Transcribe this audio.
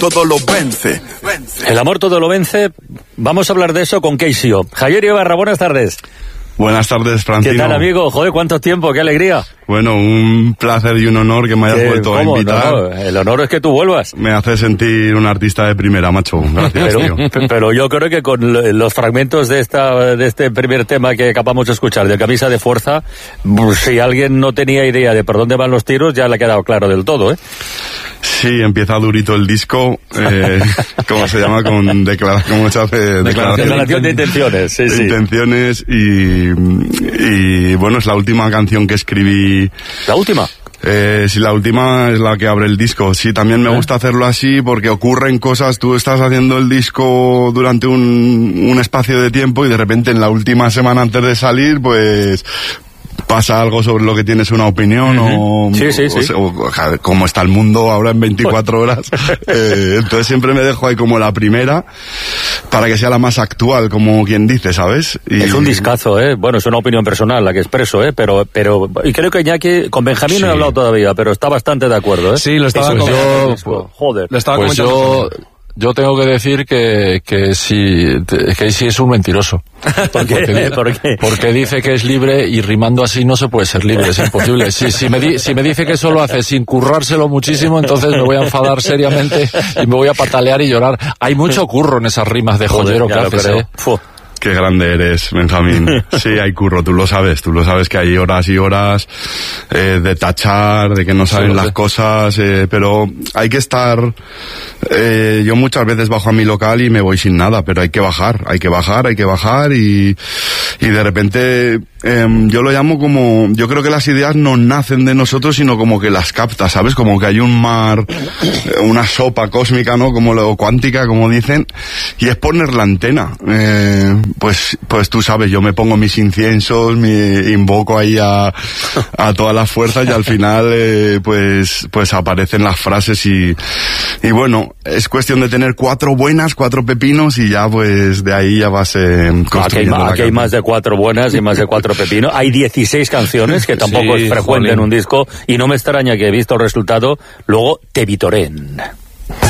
todo lo vence. El amor todo lo vence. Vamos a hablar de eso con Keisio. Javier Ibarra, buenas tardes. Buenas tardes, Francino. ¿Qué tal, amigo? Joder, ¿cuánto tiempo? ¡Qué alegría! Bueno, un placer y un honor que me hayas vuelto a invitar. No, el honor es que tú vuelvas. Me hace sentir un artista de primera, macho. Gracias, tío. Pero yo creo que con los fragmentos de este primer tema que acabamos de escuchar, de Camisa de Fuerza, si alguien no tenía idea de por dónde van los tiros, ya le ha quedado claro del todo, ¿eh? Sí, empieza durito el disco, ¿cómo se llama? ¿Cómo se hace? Declaración de intenciones, sí, sí. Intenciones y bueno, es la última canción que escribí. ¿La última? Sí, la última es la que abre el disco. Sí, también me gusta hacerlo así porque ocurren cosas. Tú estás haciendo el disco durante un espacio de tiempo y de repente en la última semana antes de salir, pues pasa algo sobre lo que tienes una opinión o cómo está el mundo ahora en 24 horas. Entonces siempre me dejo ahí como la primera para que sea la más actual, como quien dice, ¿sabes? Es un discazo, ¿eh? Bueno, es una opinión personal la que expreso, ¿eh? Pero y creo que Iñaki, con Benjamín no he hablado todavía, pero está bastante de acuerdo, ¿eh? Sí, lo estaba comentando. Joder. Lo estaba comentando. Yo tengo que decir que sí es un mentiroso. ¿Por qué? Porque dice que es libre y rimando así no se puede ser libre, es imposible. Si me dice que eso lo hace sin currárselo muchísimo, entonces me voy a enfadar seriamente y me voy a patalear y llorar. Hay mucho curro en esas rimas de joyero que haces, ¿eh? Qué grande eres, Benjamín. Sí, hay curro, tú lo sabes que hay horas y horas de tachar, de que no salen las cosas, pero hay que estar. Yo muchas veces bajo a mi local y me voy sin nada, pero hay que bajar y de repente yo lo llamo como, yo creo que las ideas no nacen de nosotros, sino como que las captas, ¿sabes? Como que hay un mar, una sopa cósmica, ¿no? Como lo cuántica, como dicen, y es poner la antena. Pues tú sabes, yo me pongo mis inciensos, invoco ahí a todas las fuerzas y al final pues aparecen las frases y bueno, es cuestión de tener 4 buenas, 4 pepinos y ya pues de ahí ya vas construyendo. Aquí hay más de 4 buenas y más de 4 pepinos. Hay 16 canciones, que tampoco es frecuente en un disco, y no me extraña que, visto el resultado, luego te vitoren.